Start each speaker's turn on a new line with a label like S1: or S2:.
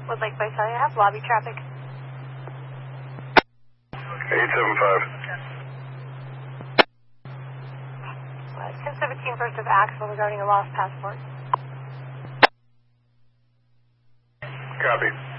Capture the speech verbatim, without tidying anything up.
S1: Woodlake Place, I have lobby traffic.
S2: eight seven five.
S1: Uh, ten seventeen first of Axel regarding a lost passport.
S2: Copy.